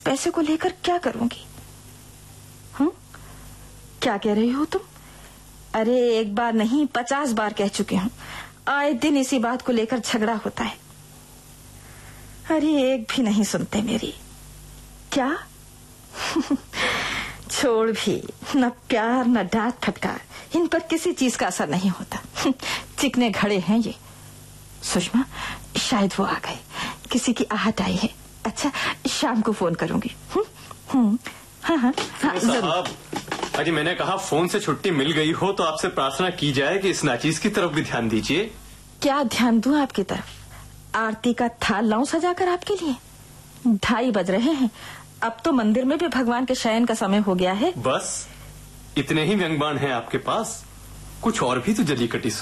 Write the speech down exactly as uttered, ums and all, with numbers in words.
पैसे को लेकर क्या करूंगी? हूँ? क्या कह रही हो तुम? अरे एक बार नहीं पचास बार कह चुकी हूँ, आए दिन इसी बात को लेकर झगड़ा होता है। अरे एक भी नहीं सुनते मेरी। क्या? छोड़ भी, न प्यार न डांट फटकार, इन पर किसी चीज का असर नहीं होता। चिकने घड़े हैं ये। सुषमा, शायद वो आ गए, किसी की आहट आई है। अच्छा, शाम को फोन करूंगी। हुँ? हुँ? हाँ हाँ हाँ जरूर। अजी मैंने कहा फोन से छुट्टी मिल गई हो तो आपसे प्रार्थना की जाए कि इस नाचीज की तरफ भी ध्यान दीजिए। क्या ध्यान दूं आपकी तरफ? आरती का थाल लाऊं सजाकर आपके लिए? ढाई बज रहे हैं, अब तो मंदिर में भी भगवान के शयन का समय हो गया है। बस इतने ही व्यंग्यबाण हैं आपके पास? कुछ और भी तो जली कटी